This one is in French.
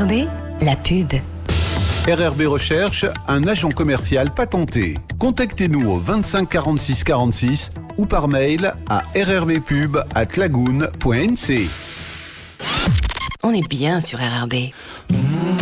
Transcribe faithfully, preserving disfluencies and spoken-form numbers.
B, la pub. R R B Recherche, un agent commercial patenté. Contactez-nous au vingt-cinq quarante-six quarante-six ou par mail à r r b pub arobase lagoon point n c. On est bien sur R R B.